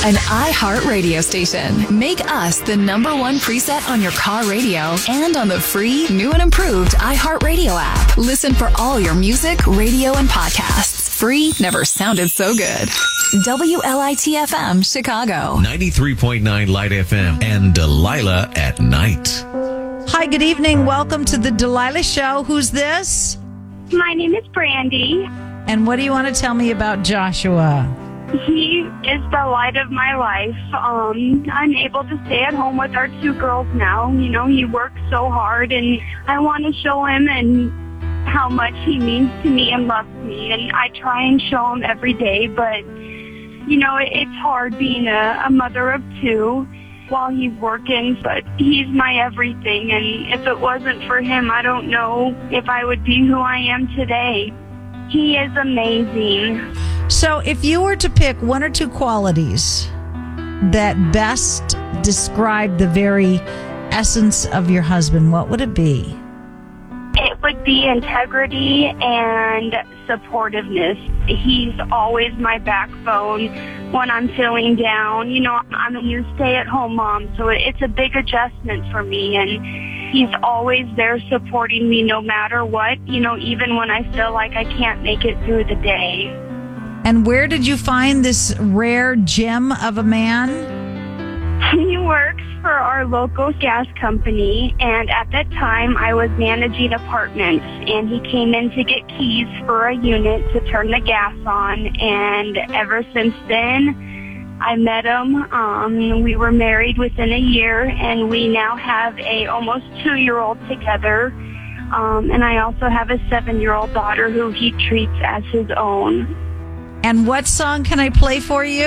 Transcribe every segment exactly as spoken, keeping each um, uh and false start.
An iHeart radio station. Make us the number one preset on your car radio and on the free, new and improved iHeart Radio app. Listen for all your music, radio, and podcasts. Free never sounded so good. W L I T F M, Chicago. ninety-three point nine Light F M and Delilah at night. Hi, good evening. Welcome to the Delilah Show. Who's this? My name is Brandy. And what do you want to tell me about Joshua? He is the light of my life. Um, I'm able to stay at home with our two girls now. You know, he works so hard, and I want to show him and how much he means to me and loves me. And I try and show him every day, but, you know, it, it's hard being a, a mother of two while he's working, but he's my everything. And if it wasn't for him, I don't know if I would be who I am today. He is amazing. So if you were to pick one or two qualities that best describe the very essence of your husband, what would it be? It would be integrity and supportiveness. He's always my backbone when I'm feeling down. You know, I'm a new stay-at-home mom, so it's a big adjustment for me, and he's always there supporting me no matter what, you know, even when I feel like I can't make it through the day. And where did you find this rare gem of a man? He works for our local gas company, and at that time I was managing apartments, and he came in to get keys for a unit to turn the gas on, and ever since then I met him. Um, we were married within a year, and we now have a almost two-year-old together, um, and I also have a seven-year-old daughter who he treats as his own. And what song can I play for you?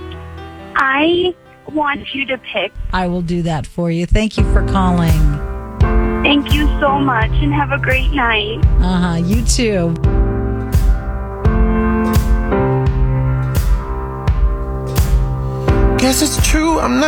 I want you to pick. I will do that for you. Thank you for calling. Thank you so much, and have a great night. Uh-huh, you too. Guess it's true, I'm not